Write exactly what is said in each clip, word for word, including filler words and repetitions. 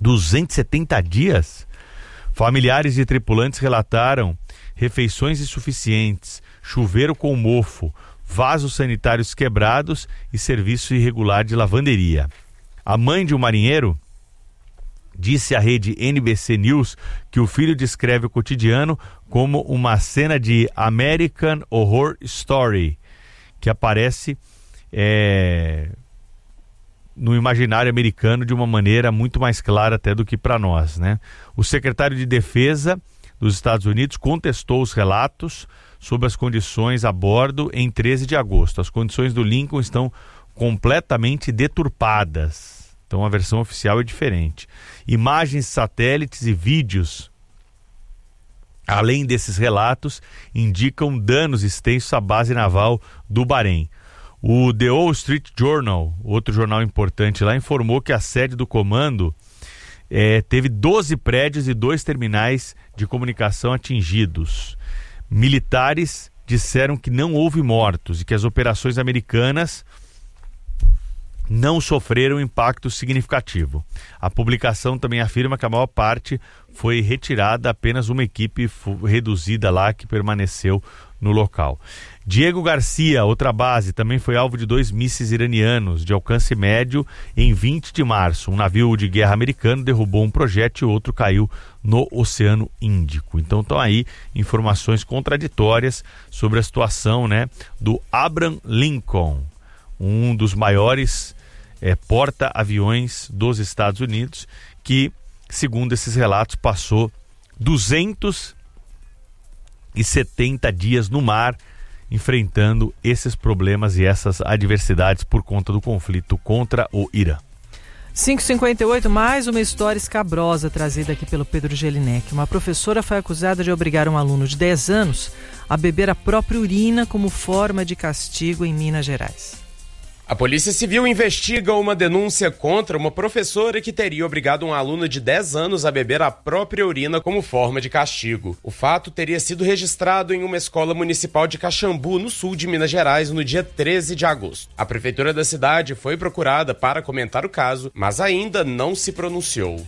duzentos e setenta dias? Familiares de tripulantes relataram refeições insuficientes, chuveiro com mofo, vasos sanitários quebrados e serviço irregular de lavanderia. A mãe de um marinheiro disse à rede N B C News que o filho descreve o cotidiano como uma cena de American Horror Story, que aparece é, no imaginário americano de uma maneira muito mais clara até do que para nós, né? O secretário de Defesa dos Estados Unidos contestou os relatos sobre as condições a bordo em treze de agosto. As condições do Lincoln estão completamente deturpadas. Então a versão oficial é diferente. Imagens, satélites e vídeos, além desses relatos, indicam danos extensos à base naval do Bahrein. O The Wall Street Journal, outro jornal importante lá, informou que a sede do comando é, teve doze prédios e dois terminais de comunicação atingidos. Militares disseram que não houve mortos e que as operações americanas não sofreram impacto significativo. A publicação também afirma que a maior parte foi retirada, apenas uma equipe reduzida lá que permaneceu no local. Diego Garcia, outra base, também foi alvo de dois mísseis iranianos de alcance médio em vinte de março. Um navio de guerra americano derrubou um projétil e outro caiu no Oceano Índico. Então estão aí informações contraditórias sobre a situação, né, do Abraham Lincoln, um dos maiores é, porta-aviões dos Estados Unidos, que, segundo esses relatos, passou duzentos e setenta dias no mar, enfrentando esses problemas e essas adversidades por conta do conflito contra o Irã. cinco e cinquenta e oito, mais uma história escabrosa trazida aqui pelo Pedro Gelinek. Uma professora foi acusada de obrigar um aluno de dez anos a beber a própria urina como forma de castigo em Minas Gerais. A Polícia Civil investiga uma denúncia contra uma professora que teria obrigado um aluno de dez anos a beber a própria urina como forma de castigo. O fato teria sido registrado em uma escola municipal de Caxambu, no sul de Minas Gerais, no dia treze de agosto. A prefeitura da cidade foi procurada para comentar o caso, mas ainda não se pronunciou.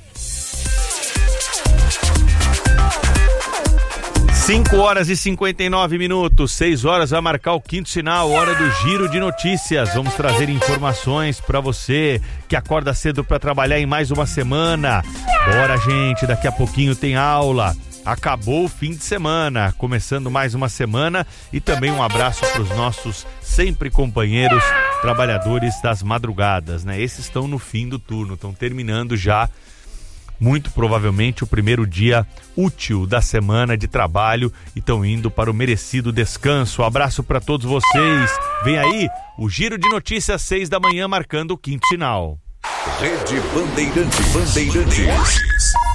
cinco horas e cinquenta e nove minutos, seis horas vai marcar o quinto sinal, hora do Giro de Notícias. Vamos trazer informações para você que acorda cedo para trabalhar em mais uma semana. Bora, gente, daqui a pouquinho tem aula. Acabou o fim de semana, começando mais uma semana, e também um abraço para os nossos sempre companheiros trabalhadores das madrugadas, né? Esses estão no fim do turno, estão terminando já muito provavelmente o primeiro dia útil da semana de trabalho e estão indo para o merecido descanso. Um abraço para todos vocês. Vem aí o Giro de Notícias, seis da manhã, marcando o quinto sinal. Rede Bandeirantes. Bandeirantes.